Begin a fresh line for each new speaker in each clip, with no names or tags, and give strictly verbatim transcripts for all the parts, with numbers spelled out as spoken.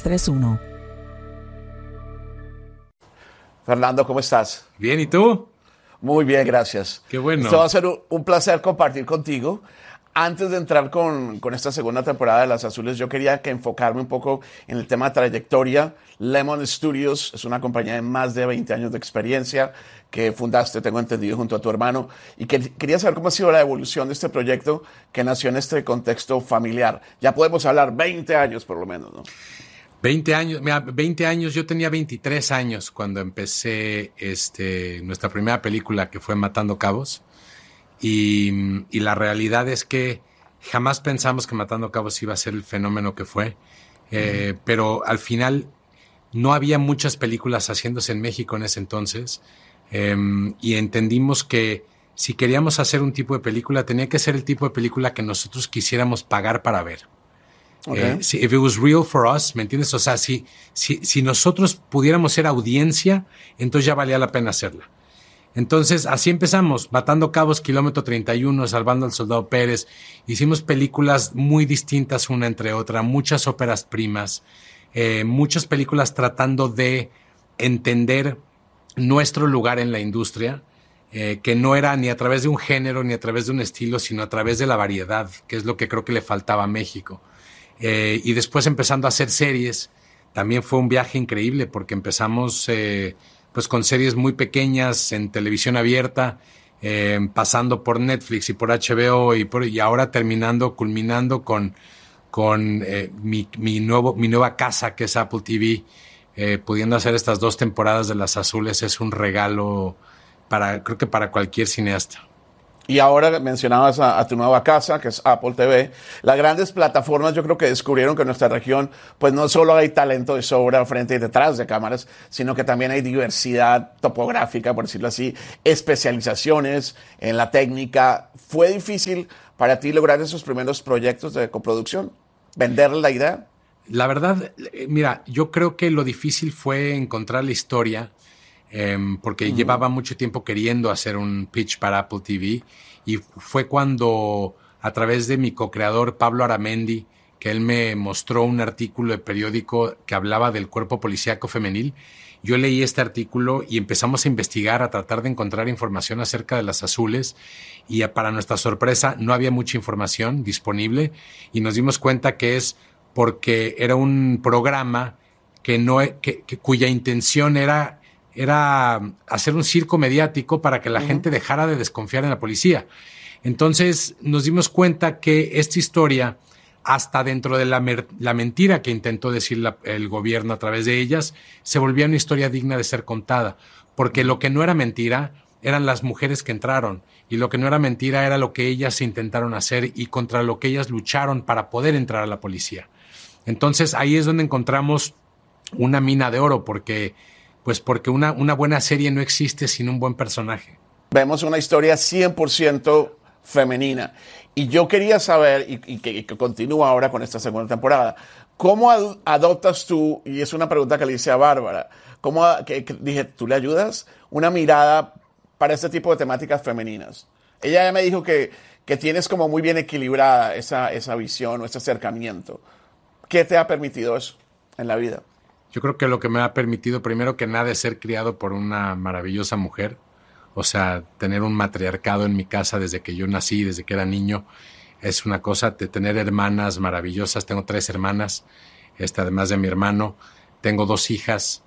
tres uno.
Fernando, ¿cómo estás?
Bien, ¿y tú?
Muy bien, gracias.
Qué bueno.
Esto va a ser un, un placer compartir contigo. Antes de entrar con, con esta segunda temporada de Las Azules, yo quería que enfocarme un poco en el tema de trayectoria. Lemon Studios es una compañía de más de veinte años de experiencia que fundaste, tengo entendido, junto a tu hermano. Y que, quería saber cómo ha sido la evolución de este proyecto que nació en este contexto familiar. Ya podemos hablar veinte años por lo menos, ¿no?
veinte años, mira, veinte años, yo tenía veintitrés años cuando empecé este, nuestra primera película, que fue Matando Cabos. Y, y la realidad es que jamás pensamos que Matando Cabos iba a ser el fenómeno que fue. Eh, uh-huh. Pero al final no había muchas películas haciéndose en México en ese entonces. Eh, y entendimos que si queríamos hacer un tipo de película, tenía que ser el tipo de película que nosotros quisiéramos pagar para ver. Okay. Eh, si, if it was real for us, ¿me entiendes? O sea, si, si, si nosotros pudiéramos ser audiencia, entonces ya valía la pena hacerla. Entonces, así empezamos, Matando Cabos, Kilómetro treinta y uno, Salvando al Soldado Pérez. Hicimos películas muy distintas una entre otra, muchas óperas primas, eh, muchas películas tratando de entender nuestro lugar en la industria, eh, que no era ni a través de un género, ni a través de un estilo, sino a través de la variedad, que es lo que creo que le faltaba a México. Eh, y después empezando a hacer series, también fue un viaje increíble porque empezamos eh, pues con series muy pequeñas en televisión abierta, eh, pasando por Netflix y por H B O y, por, y ahora terminando, culminando con, con eh, mi, mi, nuevo, mi nueva casa que es Apple T V, eh, pudiendo hacer estas dos temporadas de Las Azules es un regalo para, creo que para cualquier cineasta.
Y ahora mencionabas a, a tu nueva casa, que es Apple T V. Las grandes plataformas yo creo que descubrieron que en nuestra región pues no solo hay talento de sobra frente y detrás de cámaras, sino que también hay diversidad topográfica, por decirlo así, especializaciones en la técnica. ¿Fue difícil para ti lograr esos primeros proyectos de coproducción? ¿Vender la idea?
La verdad, mira, yo creo que lo difícil fue encontrar la historia. Eh, porque uh-huh. llevaba mucho tiempo queriendo hacer un pitch para Apple T V y fue cuando a través de mi co-creador Pablo Aramendi, que él me mostró un artículo de periódico que hablaba del cuerpo policíaco femenil. Yo leí este artículo y empezamos a investigar, a tratar de encontrar información acerca de Las Azules y para nuestra sorpresa no había mucha información disponible y nos dimos cuenta que es porque era un programa que no, que, que, cuya intención era era hacer un circo mediático para que la uh-huh. gente dejara de desconfiar en la policía. Entonces nos dimos cuenta que esta historia, hasta dentro de la, mer- la mentira que intentó decir la, el gobierno a través de ellas, se volvía una historia digna de ser contada. Porque lo que no era mentira eran las mujeres que entraron, y lo que no era mentira era lo que ellas intentaron hacer y contra lo que ellas lucharon para poder entrar a la policía. Entonces ahí es donde encontramos una mina de oro, porque Pues porque una, una buena serie no existe sin un buen personaje.
Vemos una historia cien por ciento femenina. Y yo quería saber, y, y, que, y que continúa ahora con esta segunda temporada, ¿cómo ad, adoptas tú, y es una pregunta que le hice a Bárbara, ¿cómo que, que dije, tú le ayudas una mirada para este tipo de temáticas femeninas? Ella ya me dijo que, que tienes como muy bien equilibrada esa, esa visión o ese acercamiento. ¿Qué te ha permitido eso en la vida?
Yo creo que lo que me ha permitido, primero que nada, es ser criado por una maravillosa mujer. O sea, tener un matriarcado en mi casa desde que yo nací, desde que era niño, es una cosa. De tener hermanas maravillosas. Tengo tres hermanas, este, además de mi hermano. Tengo dos hijas.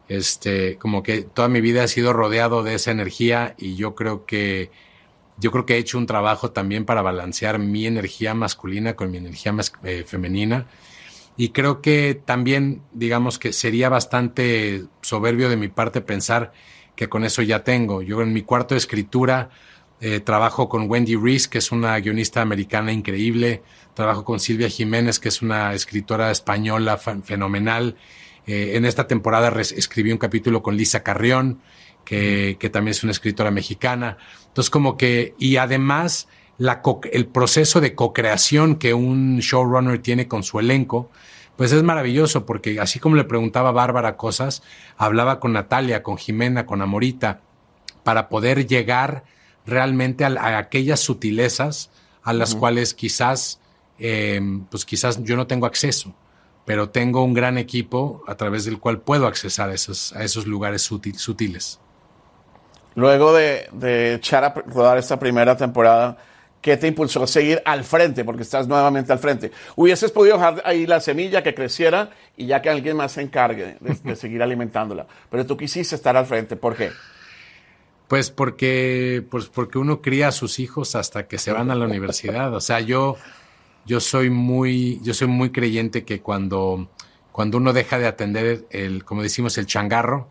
Este, como que toda mi vida he sido rodeado de esa energía y yo creo que yo creo que he hecho un trabajo también para balancear mi energía masculina con mi energía mas- eh, femenina. Y creo que también, digamos que sería bastante soberbio de mi parte pensar que con eso ya tengo. Yo en mi cuarto de escritura eh, trabajo con Wendy Reese, que es una guionista americana increíble. Trabajo con Silvia Jiménez, que es una escritora española fenomenal. Eh, en esta temporada res- escribí un capítulo con Lisa Carrión, que, que también es una escritora mexicana. Entonces, como que, y además, la co- el proceso de co-creación que un showrunner tiene con su elenco, pues es maravilloso, porque así como le preguntaba a Bárbara cosas, hablaba con Natalia, con Jimena, con Amorita, para poder llegar realmente a, a aquellas sutilezas a las uh-huh. cuales quizás, eh, pues quizás yo no tengo acceso. pero tengo un gran equipo a través del cual puedo accesar a esos, a esos lugares sutil, sutiles.
Luego de, de echar a rodar esta primera temporada, ¿qué te impulsó a seguir al frente? Porque estás nuevamente al frente. Hubieses podido dejar ahí la semilla que creciera y ya que alguien más se encargue de, de seguir alimentándola. Pero tú quisiste estar al frente. ¿Por qué?
Pues porque, pues porque uno cría a sus hijos hasta que se van a la universidad. O sea, yo, yo soy muy, yo soy muy creyente que cuando, cuando uno deja de atender el, como decimos, el changarro,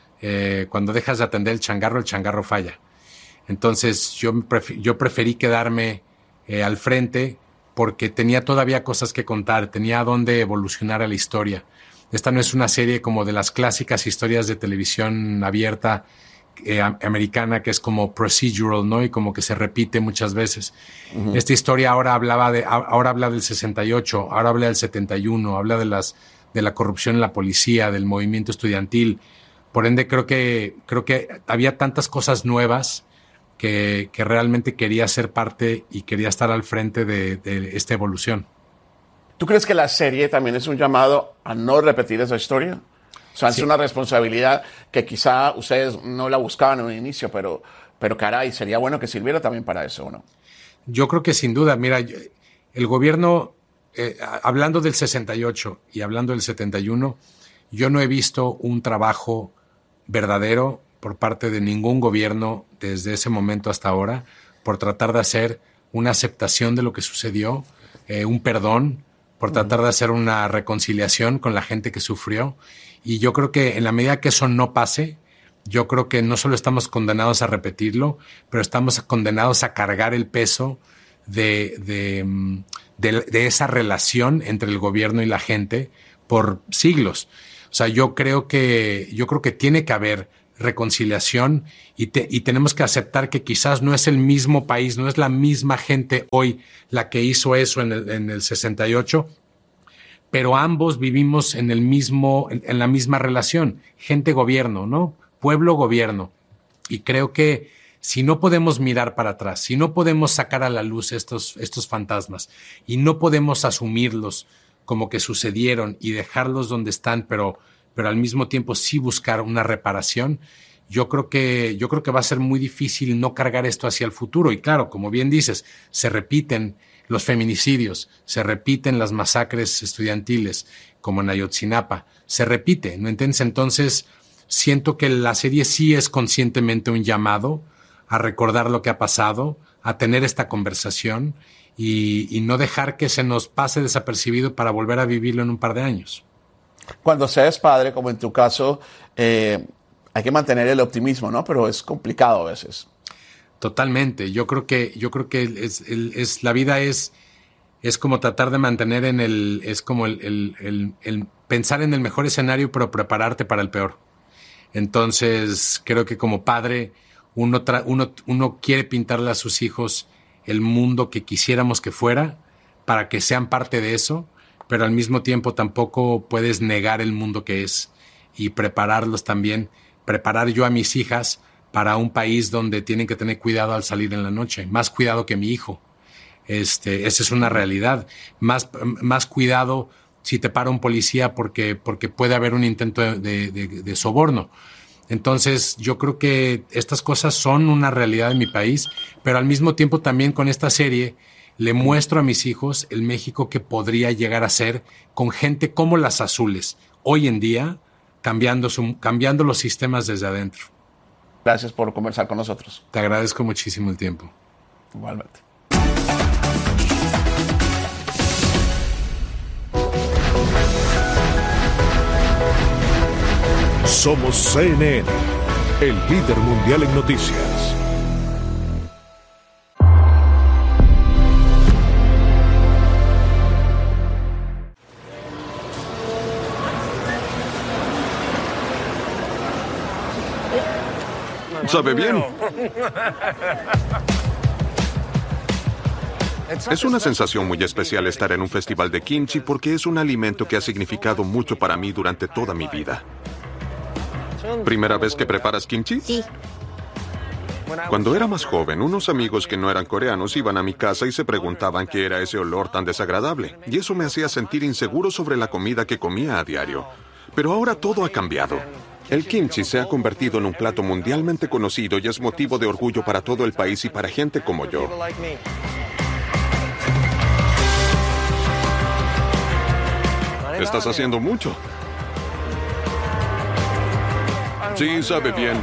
eh, cuando dejas de atender el changarro, el changarro falla. Entonces yo, pref- yo preferí quedarme eh, al frente porque tenía todavía cosas que contar, tenía a dónde evolucionar a la historia. Esta no es una serie como de las clásicas historias de televisión abierta eh, americana, que es como procedural, ¿no? Y como que se repite muchas veces. Uh-huh. Esta historia ahora hablaba de, ahora habla del sesenta y ocho, ahora habla del setenta y uno, habla de las de la corrupción en la policía, del movimiento estudiantil. Por ende, creo que creo que había tantas cosas nuevas que, que realmente quería ser parte y quería estar al frente de, de esta evolución.
¿Tú crees que la serie también es un llamado a no repetir esa historia? O sea, sí. Es una responsabilidad que quizá ustedes no la buscaban en un inicio, pero, pero caray, sería bueno que sirviera también para eso, ¿no?
Yo creo que sin duda, mira, el gobierno, eh, hablando del sesenta y ocho y hablando del setenta y uno, yo no he visto un trabajo verdadero por parte de ningún gobierno desde ese momento hasta ahora por tratar de hacer una aceptación de lo que sucedió, eh, un perdón, por tratar de hacer una reconciliación con la gente que sufrió. Y yo creo que en la medida que eso no pase, yo creo que no solo estamos condenados a repetirlo, pero estamos condenados a cargar el peso de, de, de, de esa relación entre el gobierno y la gente por siglos. O sea, yo creo que, yo creo que tiene que haber reconciliación y, te, y tenemos que aceptar que quizás no es el mismo país, no es la misma gente hoy la que hizo eso en el, en el sesenta y ocho, pero ambos vivimos en el mismo, en, en la misma relación, gente-gobierno, ¿no? Pueblo-gobierno. Y creo que si no podemos mirar para atrás, si no podemos sacar a la luz estos, estos fantasmas y no podemos asumirlos como que sucedieron y dejarlos donde están, pero pero al mismo tiempo sí buscar una reparación, yo creo que yo creo que va a ser muy difícil no cargar esto hacia el futuro. Y claro, como bien dices, se repiten los feminicidios, se repiten las masacres estudiantiles, como en Ayotzinapa, se repite, ¿no entiendes? Entonces, siento que la serie sí es conscientemente un llamado a recordar lo que ha pasado, a tener esta conversación y, y no dejar que se nos pase desapercibido para volver a vivirlo en un par de años.
Cuando seas padre, como en tu caso, eh, hay que mantener el optimismo, ¿no? Pero es complicado a veces.
Totalmente. Yo creo que, yo creo que es, es, es la vida es, es como tratar de mantener en el, es como el, el, el, el pensar en el mejor escenario, pero prepararte para el peor. Entonces, creo que como padre, uno, tra, uno, uno quiere pintarle a sus hijos el mundo que quisiéramos que fuera, para que sean parte de eso, pero al mismo tiempo tampoco puedes negar el mundo que es y prepararlos también, preparar yo a mis hijas para un país donde tienen que tener cuidado al salir en la noche, más cuidado que mi hijo. Este, esa es una realidad. Más, más cuidado si te para un policía porque, porque puede haber un intento de, de, de, de soborno. Entonces, yo creo que estas cosas son una realidad en mi país, pero al mismo tiempo también con esta serie le muestro a mis hijos el México que podría llegar a ser con gente como las azules, hoy en día, cambiando, su, cambiando los sistemas desde adentro.
Gracias por conversar con nosotros.
Te agradezco muchísimo el tiempo.
Igualmente.
Somos C N N, el líder mundial en noticias.
¿Sabe bien? Es una sensación muy especial estar en un festival de kimchi porque es un alimento que ha significado mucho para mí durante toda mi vida. ¿Primera vez que preparas kimchi?
Sí.
Cuando era más joven, unos amigos que no eran coreanos iban a mi casa y se preguntaban qué era ese olor tan desagradable. Y eso me hacía sentir inseguro sobre la comida que comía a diario. Pero ahora todo ha cambiado. El kimchi se ha convertido en un plato mundialmente conocido y es motivo de orgullo para todo el país y para gente como yo. Estás haciendo mucho. Sí, sabe bien.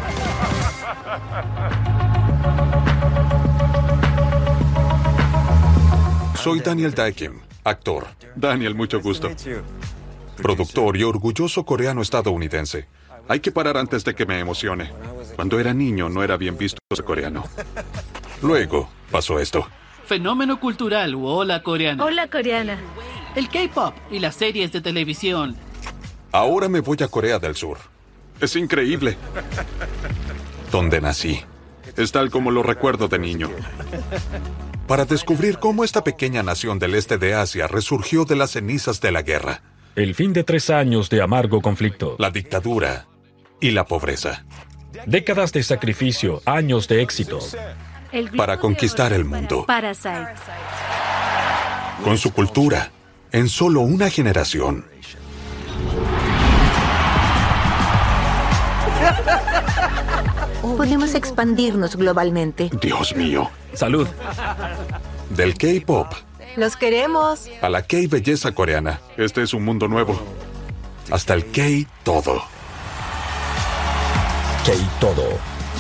Soy Daniel Dae Kim, actor. Daniel, mucho gusto. Productor y orgulloso coreano estadounidense. Hay que parar antes de que me emocione. Cuando era niño no era bien visto ser coreano. Luego pasó esto.
Fenómeno cultural u ola coreana.
Hola coreana.
El K-pop y las series de televisión.
Ahora me voy a Corea del Sur. Es increíble. Donde nací. Es tal como lo recuerdo de niño. Para descubrir cómo esta pequeña nación del este de Asia resurgió de las cenizas de la guerra.
El fin de tres años de amargo conflicto.
La dictadura y la pobreza.
Décadas de sacrificio, años de éxito.
El
Para conquistar el mundo.
Parasite.
Con su cultura. En solo una generación.
Podemos expandirnos globalmente.
Dios mío.
Salud.
Del K-pop
Los queremos.
a la K-belleza coreana. Este es un mundo nuevo. Hasta el K-todo.
K-todo.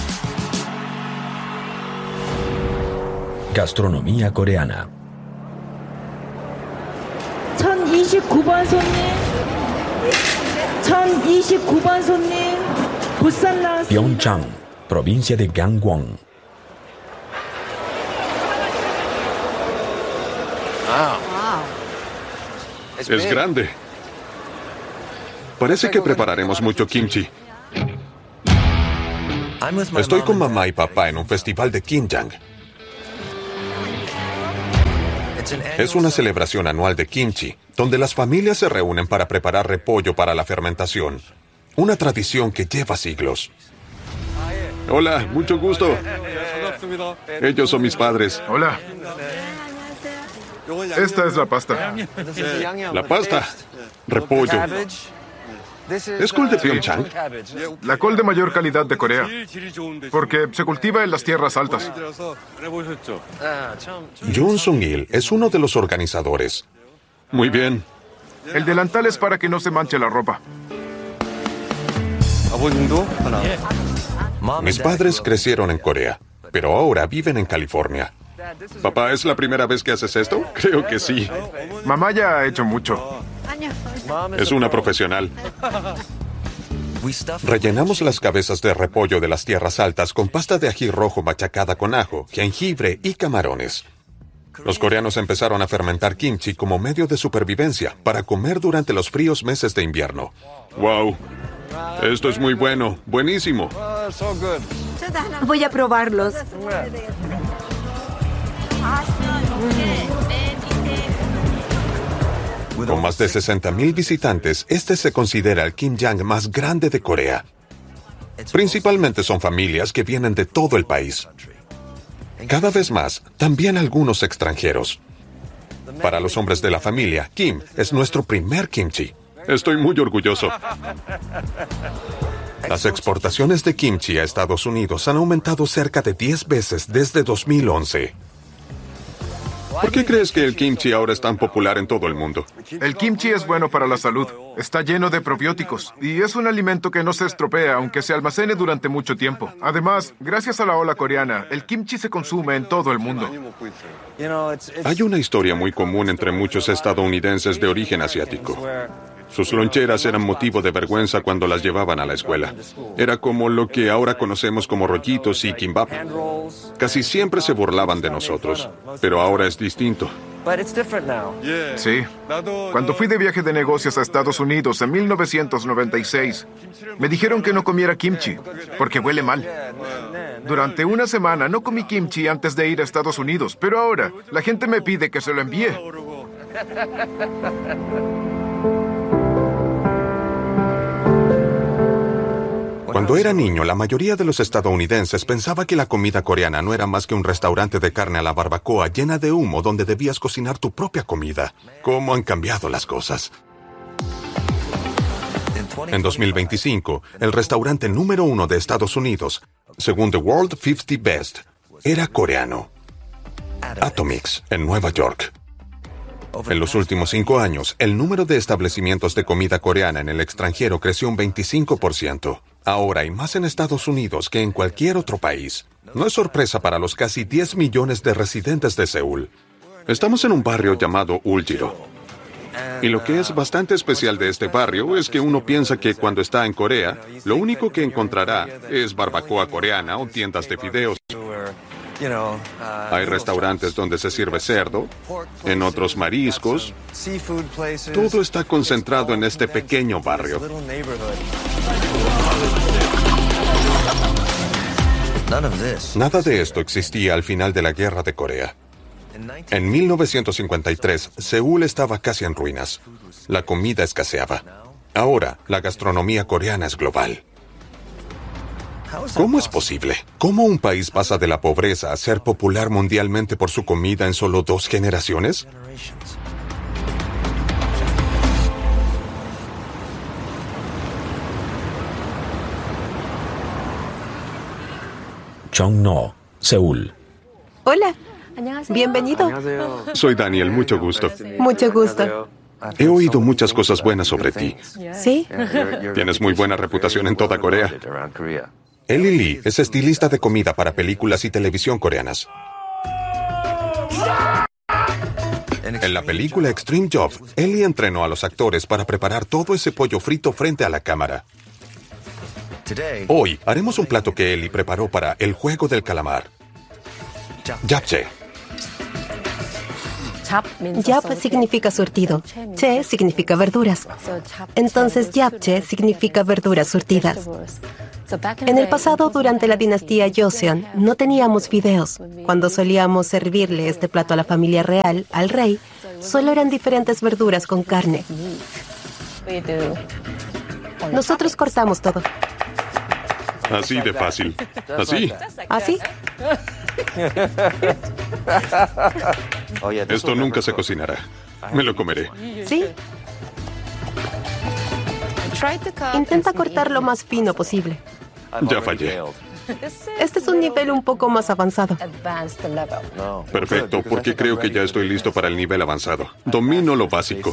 Gastronomía coreana.
천이십구 번 손님. 천이십구 번 손님. 부산 나왔습니다.
Pyeongchang, provincia de Gangwon.
Es grande. Parece que prepararemos mucho kimchi. Estoy con mamá y papá en un festival de Kimjang. Es una celebración anual de kimchi, donde las familias se reúnen para preparar repollo para la fermentación. Una tradición que lleva siglos. Hola, mucho gusto. Ellos son mis padres.
Hola. Esta es la pasta.
La pasta. Repollo. ¿Es col de Pyeongchang?
La col de mayor calidad de Corea. Porque se cultiva en las tierras altas.
Yoon Sung-il es uno de los organizadores. Muy bien.
El delantal es para que no se manche la ropa.
Mis padres crecieron en Corea, pero ahora viven en California. Papá, ¿es la primera vez que haces esto? Creo que sí.
Mamá ya ha hecho mucho.
Es una profesional. Rellenamos las cabezas de repollo de las tierras altas con pasta de ají rojo machacada con ajo, jengibre y camarones. Los coreanos empezaron a fermentar kimchi como medio de supervivencia para comer durante los fríos meses de invierno. ¡Wow! Esto es muy bueno, buenísimo.
Voy a probarlos.
Con más de sesenta mil visitantes, este se considera el Kimjang más grande de Corea. Principalmente son familias que vienen de todo el país. Cada vez más, también algunos extranjeros. Para los hombres de la familia, Kim es nuestro primer kimchi. Estoy muy orgulloso. Las exportaciones de kimchi a Estados Unidos han aumentado cerca de diez veces desde dos mil once. ¿Por qué crees que el kimchi ahora es tan popular en todo el mundo?
El kimchi es bueno para la salud. Está lleno de probióticos y es un alimento que no se estropea aunque se almacene durante mucho tiempo. Además, gracias a la ola coreana, el kimchi se consume en todo el mundo.
Hay una historia muy común entre muchos estadounidenses de origen asiático. Sus loncheras eran motivo de vergüenza cuando las llevaban a la escuela. Era como lo que ahora conocemos como rollitos y kimbap. Casi siempre se burlaban de nosotros, pero ahora es distinto.
Sí. Cuando fui de viaje de negocios a Estados Unidos en mil novecientos noventa y seis, me dijeron que no comiera kimchi, porque huele mal. Durante una semana no comí kimchi antes de ir a Estados Unidos, pero ahora la gente me pide que se lo envíe.
Cuando Cuando era niño, la mayoría de los estadounidenses pensaba que la comida coreana no era más que un restaurante de carne a la barbacoa llena de humo donde debías cocinar tu propia comida. ¿Cómo han cambiado las cosas? En dos mil veinticinco, el restaurante número uno de Estados Unidos, según The World cincuenta Best, era coreano. Atomix, en Nueva York. En los últimos cinco años, el número de establecimientos de comida coreana en el extranjero creció un veinticinco por ciento. Ahora hay más en Estados Unidos que en cualquier otro país. No es sorpresa para los casi diez millones de residentes de Seúl. Estamos en un barrio llamado Uljiro. Y lo que es bastante especial de este barrio es que uno piensa que cuando está en Corea, lo único que encontrará es barbacoa coreana o tiendas de fideos. Hay restaurantes donde se sirve cerdo, en otros mariscos. Todo está concentrado en este pequeño barrio. Nada de esto existía al final de la Guerra de Corea. En mil novecientos cincuenta y tres, Seúl estaba casi en ruinas. La comida escaseaba. Ahora, la gastronomía coreana es global. ¿Cómo es posible? ¿Cómo un país pasa de la pobreza a ser popular mundialmente por su comida en solo dos generaciones?
Chongno, Seúl.
Hola. Bienvenido.
Soy Daniel, mucho gusto.
Mucho gusto.
He oído muchas cosas buenas sobre ti.
¿Sí?
Tienes muy buena reputación en toda Corea. Ellie Lee es estilista de comida para películas y televisión coreanas. En la película Extreme Job, Ellie entrenó a los actores para preparar todo ese pollo frito frente a la cámara. Hoy haremos un plato que Ellie preparó para El Juego del Calamar. Japchae.
Yap significa surtido. Che significa verduras. Entonces japchae significa verduras surtidas. En el pasado, durante la dinastía Joseon, no teníamos fideos. Cuando solíamos servirle este plato a la familia real, al rey, solo eran diferentes verduras con carne. Nosotros cortamos todo.
Así de fácil. Así.
¿Así?
Esto nunca se cocinará. Me lo comeré.
¿Sí? Intenta cortar lo más fino posible.
Ya fallé.
Este es un nivel un poco más avanzado.
Perfecto, porque creo que ya estoy listo para el nivel avanzado. Domino lo básico.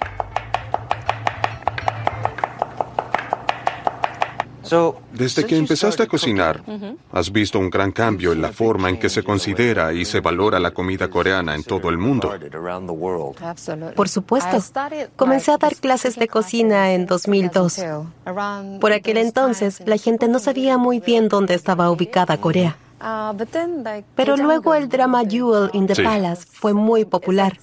Desde que empezaste a cocinar, has visto un gran cambio en la forma en que se considera y se valora la comida coreana en todo el mundo.
Por supuesto. Comencé a dar clases de cocina en dos mil dos. Por aquel entonces, la gente no sabía muy bien dónde estaba ubicada Corea. Pero luego el drama Jewel in the
Sí.
Palace fue muy popular.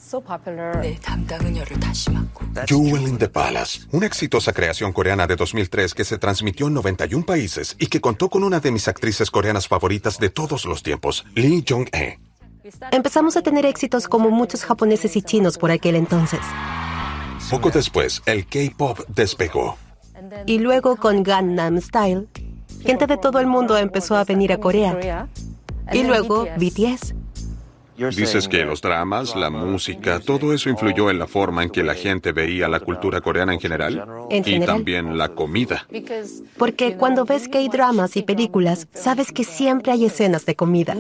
Jewel in the Palace, una exitosa creación coreana de dos mil tres que se transmitió en noventa y un países y que contó con una de mis actrices coreanas favoritas de todos los tiempos, Lee Jong-hee.
Empezamos a tener éxitos como muchos japoneses y chinos por aquel entonces.
Poco después, el K-pop despegó.
Y luego con Gangnam Style, gente de todo el mundo empezó a venir a Corea. Y luego B T S.
Dices que los dramas, la música, todo eso influyó en la forma en que la gente veía la cultura coreana en general.
En
Y
general.
también la comida.
Porque cuando ves K-dramas y películas, sabes que siempre hay escenas de comida.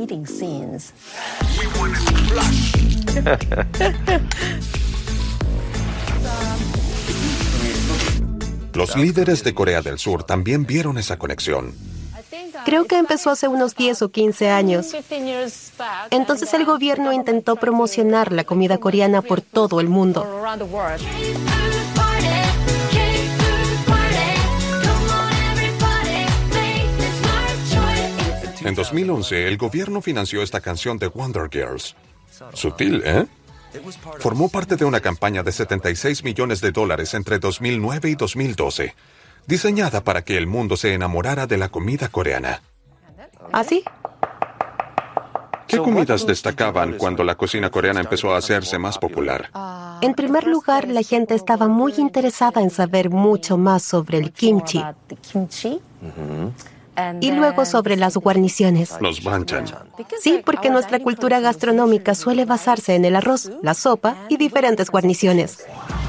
Los líderes de Corea del Sur también vieron esa conexión.
Creo que empezó hace unos diez o quince años. Entonces el gobierno intentó promocionar la comida coreana por todo el mundo.
En dos mil once, el gobierno financió esta canción de Wonder Girls. Sutil, ¿eh? Formó parte de una campaña de setenta y seis millones de dólares entre dos mil nueve y dos mil doce, diseñada para que el mundo se enamorara de la comida coreana.
¿Así?
¿Qué comidas destacaban cuando la cocina coreana empezó a hacerse más popular?
En primer lugar, la gente estaba muy interesada en saber mucho más sobre el kimchi. Y luego sobre las guarniciones.
Los banchan.
Sí, porque nuestra cultura gastronómica suele basarse en el arroz, la sopa y diferentes guarniciones.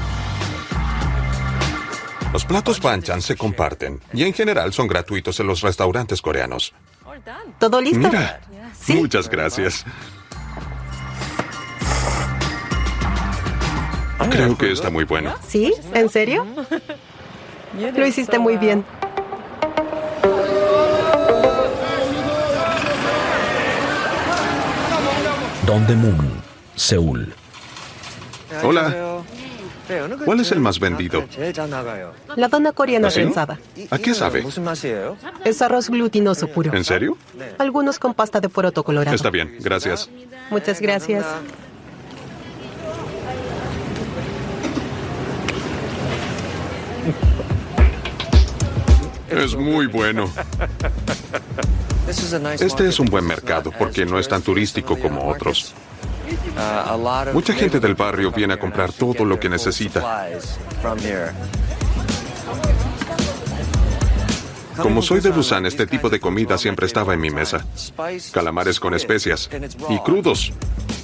Los platos banchan se comparten y en general son gratuitos en los restaurantes coreanos.
¿Todo listo?
Mira,
¿Sí?
Muchas gracias. Creo que está muy bueno.
¿Sí? ¿En serio? Lo hiciste muy bien.
Dongdaemun, Seúl.
Hola. ¿Cuál es el más vendido?
La dona coreana
¿Ah, sí?
prensada.
¿A qué sabe?
Es arroz glutinoso puro.
¿En serio?
Algunos con pasta de poroto colorado.
Está bien, gracias.
Muchas gracias.
Es muy bueno. Este es un buen mercado porque no es tan turístico como otros. Mucha gente del barrio viene a comprar todo lo que necesita. Como soy de Busan, este tipo de comida siempre estaba en mi mesa. Calamares con especias y crudos.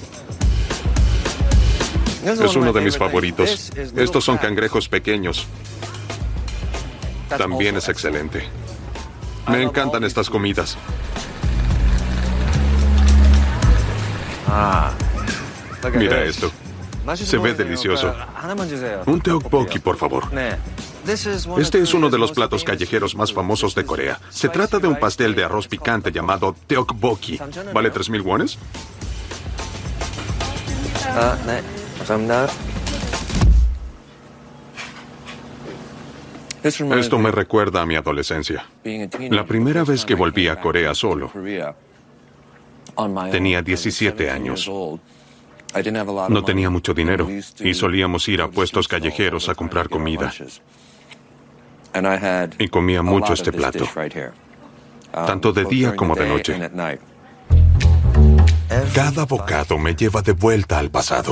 Es uno de mis favoritos. Estos son cangrejos pequeños. También es excelente. Me encantan estas comidas. Mira esto. Se ve delicioso. Un tteokbokki, por favor. Este es uno de los platos callejeros más famosos de Corea. Se trata de un pastel de arroz picante llamado tteokbokki. ¿Vale tres mil wones? Esto me recuerda a mi adolescencia. La primera vez que volví a Corea solo, tenía diecisiete años. No tenía mucho dinero y solíamos ir a puestos callejeros a comprar comida. Y comía mucho este plato, tanto de día como de noche. Cada bocado me lleva de vuelta al pasado.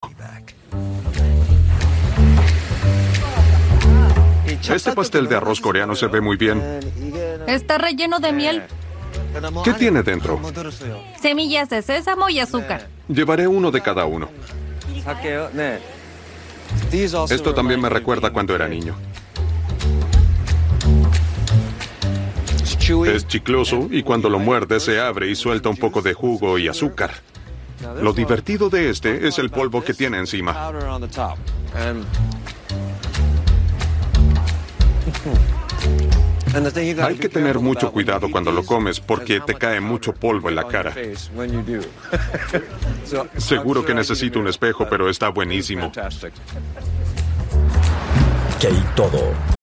Este pastel de arroz coreano se ve muy bien.
Está relleno de miel,
¿Qué tiene dentro?
semillas de sésamo y azúcar.
Llevaré uno de cada uno. Esto también me recuerda cuando era niño. Es chicloso y cuando lo muerde se abre y suelta un poco de jugo y azúcar. Lo divertido de este es el polvo que tiene encima. Hay que tener mucho cuidado cuando lo comes porque te cae mucho polvo en la cara. Seguro que necesito un espejo, pero está buenísimo.
K-Todo,